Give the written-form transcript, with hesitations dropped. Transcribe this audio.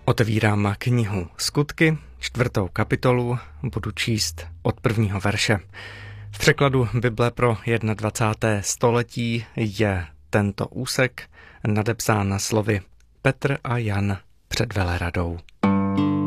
Otevírám knihu Skutky, 4. kapitolu, budu číst od 1. verše. V překladu Bible pro 21. století je tento úsek nadepsán slovy Petr a Jan před veleradou.